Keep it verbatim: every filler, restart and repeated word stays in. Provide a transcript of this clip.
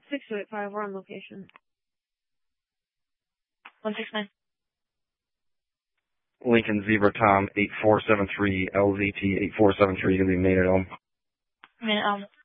six two eight five, we're on location. one six nine. Lincoln Zebra Tom eight four seven three, L Z T eight four seven three, going to be made at home. Minute, um,